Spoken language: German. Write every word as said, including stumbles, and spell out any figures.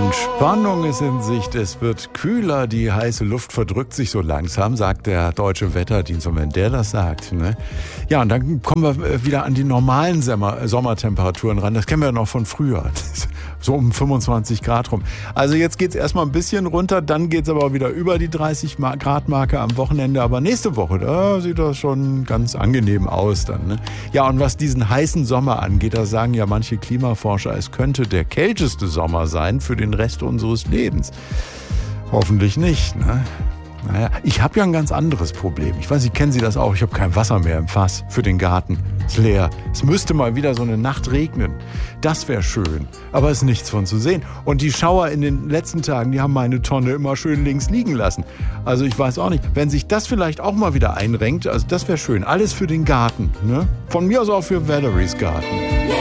Entspannung ist in Sicht, es wird kühler, die heiße Luft verdrückt sich so langsam, sagt der Deutsche Wetterdienst. Und wenn der das sagt, ne? Ja, und dann kommen wir wieder an die normalen Sommer- Sommertemperaturen ran. Das kennen wir noch von früher, so um fünfundzwanzig Grad rum. Also jetzt geht's erstmal ein bisschen runter, dann geht's aber wieder über die dreißig Grad Marke am Wochenende. Aber nächste Woche, da sieht das schon ganz angenehm aus dann, ne? Ja, und was diesen heißen Sommer angeht, da sagen ja manche Klimaforscher, es könnte der kälteste Sommer sein für den Rest unseres Lebens. Hoffentlich nicht, ne? Naja, ich habe ja ein ganz anderes Problem. Ich weiß nicht, kennen Sie das auch? Ich habe kein Wasser mehr im Fass für den Garten. Ist leer. Es müsste mal wieder so eine Nacht regnen. Das wäre schön. Aber ist nichts von zu sehen. Und die Schauer in den letzten Tagen, die haben meine Tonne immer schön links liegen lassen. Also ich weiß auch nicht, wenn sich das vielleicht auch mal wieder einrenkt, also das wäre schön. Alles für den Garten, ne? Von mir aus auch für Valerie's Garten.